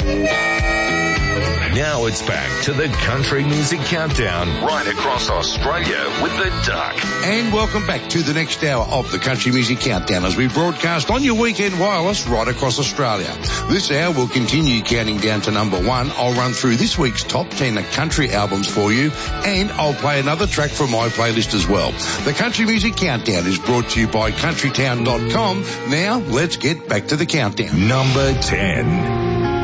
Now it's back to the Country Music Countdown right across Australia with the Duck. And welcome back to the next hour of the Country Music Countdown as we broadcast on your weekend wireless right across Australia. This hour will continue counting down to number one. I'll run through this week's top 10 country albums for you, and I'll play another track from my playlist as well. The Country Music Countdown is brought to you by countrytown.com. Now let's get back to the countdown. Number 10.